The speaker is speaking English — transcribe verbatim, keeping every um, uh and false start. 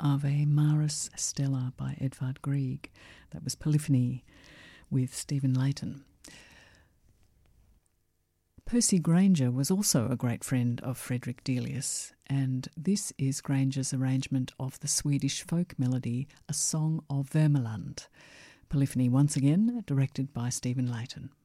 Ave Maris Stella by Edvard Grieg. That was Polyphony with Stephen Layton. Percy Grainger was also a great friend of Frederick Delius, and this is Grainger's arrangement of the Swedish folk melody A Song of Vermeland. Polyphony once again, directed by Stephen Layton.